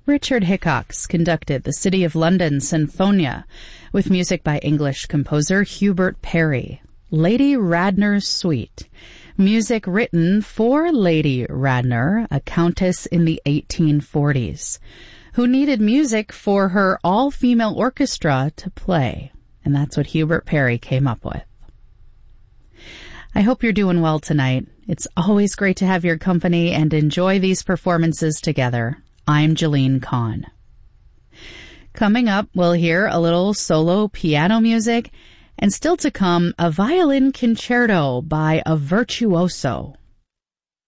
Richard Hickox conducted the City of London Sinfonia with music by English composer Hubert Parry. Lady Radnor's Suite, music written for Lady Radnor, a countess in the 1840s, who needed music for her all-female orchestra to play. And that's what Hubert Parry came up with. I hope you're doing well tonight. It's always great to have your company and enjoy these performances together. I'm Jeline Kahn. Coming up, we'll hear a little solo piano music, and still to come, a violin concerto by a virtuoso.